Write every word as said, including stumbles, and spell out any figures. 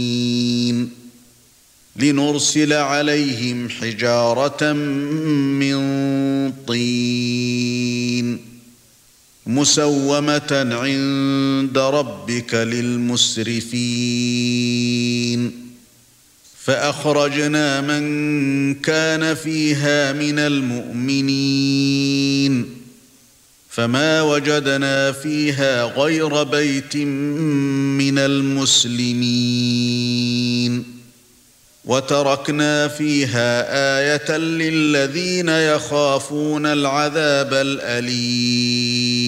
لنرسل عليهم حجارة من طين مسومة عند ربك للمسرفين فأخرجنا من كان فيها من المؤمنين فما وجدنا فيها غير بيت من المسلمين وتركنا فيها آية للذين يخافون العذاب الأليم